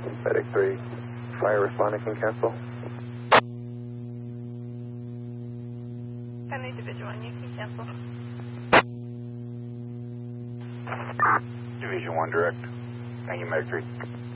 Medic 3, fire responding can cancel. Henry Division 1, you can cancel. Division 1 direct. Thank you, Medic 3.